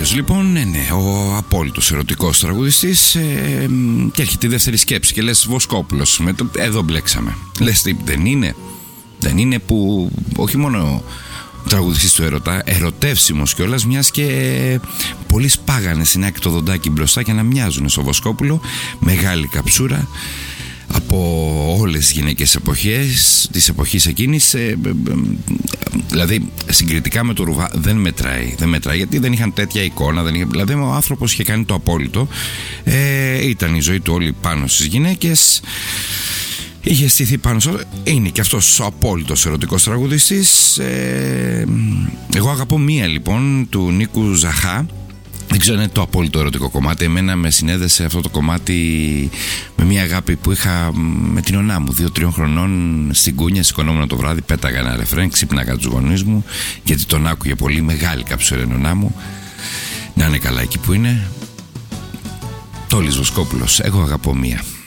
Βοσκόπουλος λοιπόν, ναι, ο απόλυτος ερωτικός τραγουδιστής, και έρχεται η δεύτερη σκέψη και λες Βοσκόπουλος, εδώ μπλέξαμε. Λες τι, δεν είναι που όχι μόνο τραγουδιστής του έρωτα, ερωτεύσιμος κιόλας, μιας και πολλοί σπάγανε στην άκρη το δοντάκι μπροστά για να μοιάζουν στο Βοσκόπουλο. Μεγάλη καψούρα από όλες τις γυναίκες εποχές της εποχής εκείνης, δηλαδή συγκριτικά με το Ρουβά δεν μετράει, γιατί δεν είχαν τέτοια εικόνα, δηλαδή ο άνθρωπος είχε κάνει το απόλυτο, ήταν η ζωή του όλη πάνω στις γυναίκες, είχε στηθεί πάνω στο... Είναι και αυτός ο απόλυτος ερωτικός τραγουδιστής. Εγώ αγαπώ μία λοιπόν του Νίκου Ζαχά. Δεν ξέρω αν είναι το απόλυτο ερωτικό κομμάτι. Εμένα με συνέδεσε αυτό το κομμάτι με μια αγάπη που είχα με την ονά μου. 2-3 χρονών στην κούνια, σηκωνόμουν το βράδυ, πέταγα ένα ρεφρέν, ξύπναγα τους γονείς μου, γιατί τον άκουγε πολύ. Μεγάλη καψούρα η ονά μου. Να είναι καλά εκεί που είναι. Τόλης Βοσκόπουλος, εγώ αγαπώ μία.